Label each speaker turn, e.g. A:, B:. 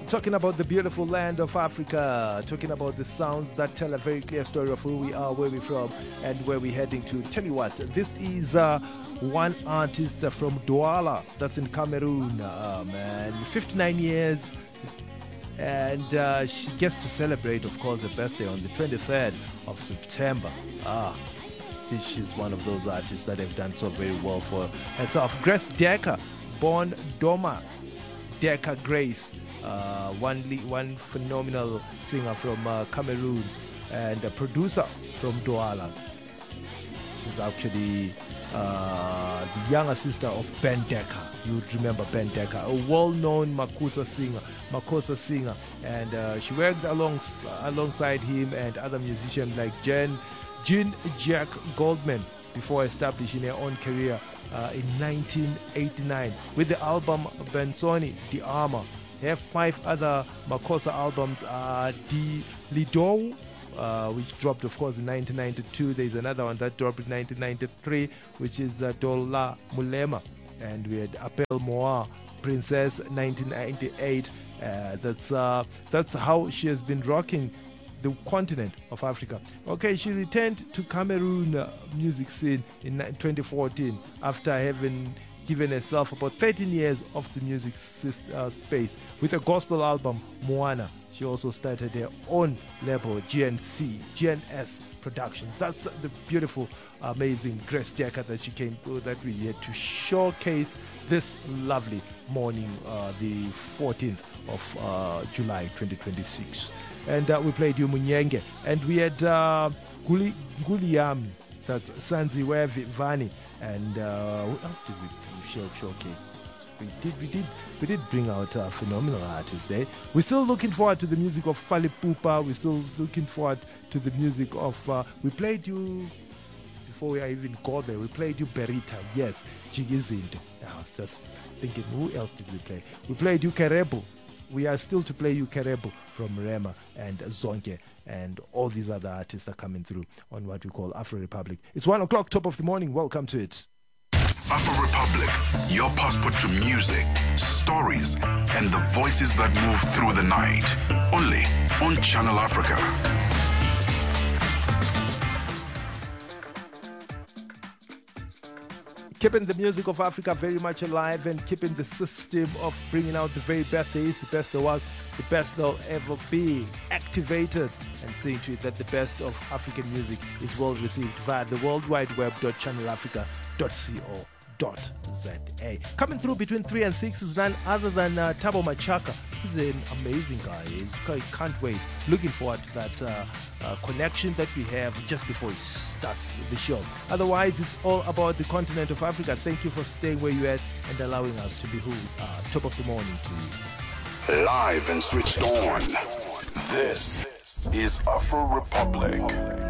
A: Talking about the beautiful land of Africa, talking about the sounds that tell a very clear story of who we are, where we're from, and where we're heading to. Tell you what, this is one artist from Douala, that's in Cameroon, man, 59 years, and she gets to celebrate, of course, her birthday on the 23rd of September. She's one of those artists that have done so very well for herself. Grace Decker, born Doma Decker Grace, one phenomenal singer from Cameroon and a producer from Douala. She's actually the younger sister of Ben Decker. You would remember Ben Decker, a well-known Makossa singer, and she worked alongside him and other musicians like Jean Jack Goldman before establishing her own career in 1989 with the album Bensoni, The Armor. They have 5 other Makossa albums, Di Lidou, which dropped, of course, in 1992. There's another one that dropped in 1993, which is Dola Mulema. And we had Appel Moa, Princess, 1998. That's how she has been rocking the continent of Africa. Okay, she returned to Cameroon music scene in 2014 after having given herself about 13 years of the music space with a gospel album, Moana. She also started her own label, GNS Productions. That's the beautiful, amazing Grace Decker that she came through, that we had to showcase this lovely morning, the 14th of July 2026. And we played You Munyenge, and we had Guliami, that's Sanziwe Vani, and who else did we showcase? We did bring out a phenomenal artist there. We're still looking forward to the music of Fali Pupa. We're still looking forward to the music of we played you before we even got there. We played you Berita, yes, Chigizinto. I was just thinking, who else did we play? We played you Kerebu. We are still to play you Kerebu from Rema and Zonke, and all these other artists are coming through on what we call Afro Republic. It's 1 o'clock, top of the morning. Welcome to it.
B: Afro Republic, your passport to music, stories, and the voices that move through the night. Only on Channel Africa.
A: Keeping the music of Africa very much alive and keeping the system of bringing out the very best there is, the best there was, the best there'll ever be activated, and seeing to it that the best of African music is well received via the World Wide Web.channelafrica.co.za. Coming through between 3 and 6 is none other than Tabo Machaka. He's an amazing guy. I can't wait. Looking forward to that connection that we have just before he starts the show. Otherwise, it's all about the continent of Africa. Thank you for staying where you're at and allowing us to be who top of the morning to you.
B: Live and switched on. This is Afro Republic.